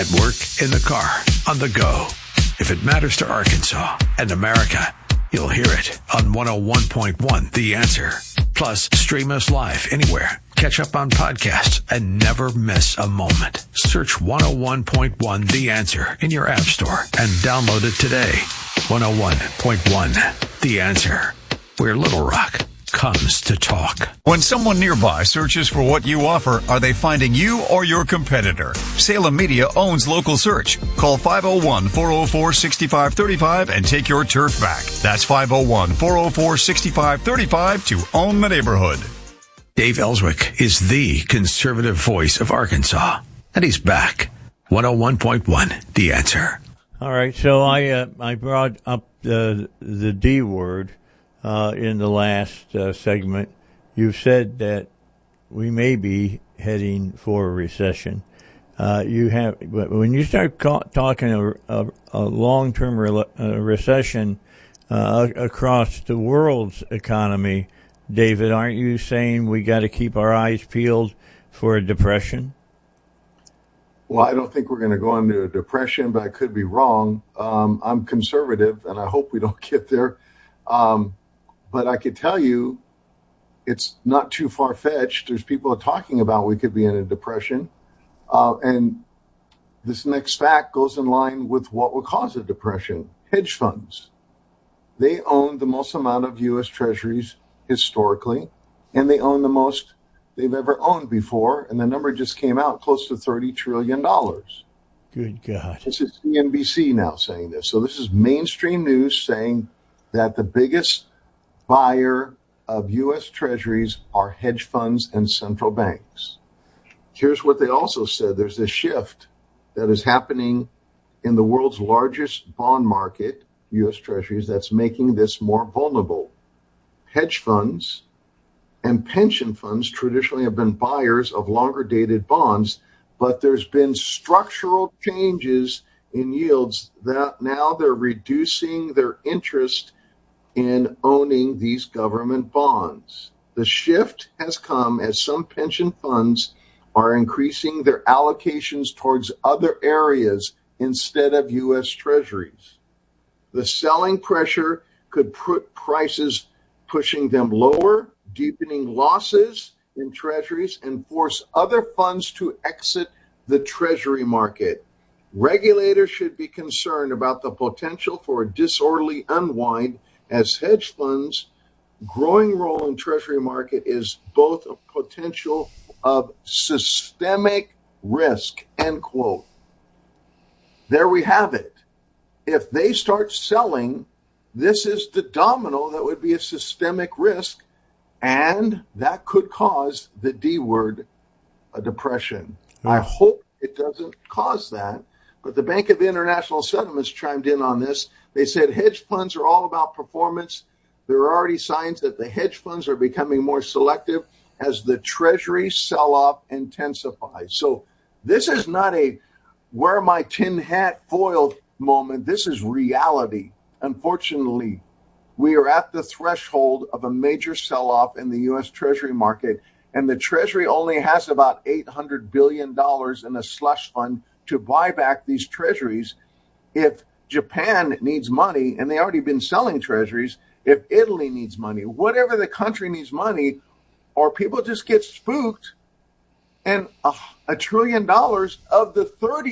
At work, in the car, on the go. If it matters to Arkansas and America, you'll hear it on 101.1 The Answer. Plus, stream us live anywhere. Catch up on podcasts and never miss a moment. Search 101.1 The Answer in your app store and download it today. 101.1 The Answer, where Little Rock comes to talk. When someone nearby searches for what you offer, are they finding you or your competitor? Salem Media owns local search. Call 501-404-6535 and take your turf back. That's 501-404-6535 to own the neighborhood. Dave Ellswick is the conservative voice of Arkansas, and he's back. 101.1 The Answer. All right, so I brought up the D word in the last segment. You've said that we may be heading for a recession. But when you start talking a long-term recession across the world's economy, David, aren't you saying we got to keep our eyes peeled for a depression? Well, I don't think we're going to go into a depression, but I could be wrong. I'm conservative, and I hope we don't get there. But I could tell you it's not too far-fetched. There's people talking about we could be in a depression. And this next fact goes in line with what would cause a depression. Hedge funds. They own the most amount of U.S. Treasuries historically, and they own the most they've ever owned before. And the number just came out, close to $30 trillion. Good God. This is CNBC now saying this. So this is mainstream news saying that the biggest buyer of U.S. Treasuries are hedge funds and central banks. Here's what they also said. There's a shift that is happening in the world's largest bond market, U.S. Treasuries, that's making this more vulnerable. Hedge funds and pension funds traditionally have been buyers of longer dated bonds, but there's been structural changes in yields that now they're reducing their interest in owning these government bonds. The shift has come as some pension funds are increasing their allocations towards other areas instead of U.S. Treasuries. The selling pressure could put prices pushing them lower, deepening losses in Treasuries, and force other funds to exit the Treasury market. Regulators should be concerned about the potential for a disorderly unwind as hedge funds' growing role in Treasury market is both a potential of systemic risk, end quote. There we have it. If they start selling, this is the domino that would be a systemic risk, and that could cause the D word, a depression. I hope it doesn't cause that, but the Bank of International Settlements chimed in on this. They said hedge funds are all about performance. There are already signs that the hedge funds are becoming more selective as the Treasury sell-off intensifies. So this is not a wear my tin hat foil moment. This is reality. Unfortunately, we are at the threshold of a major sell-off in the U.S. Treasury market, and the Treasury only has about $800 billion in a slush fund to buy back these Treasuries. If Japan needs money, and they already been selling Treasuries, if Italy needs money, whatever the country needs money, or people just get spooked, and $1 trillion of the 30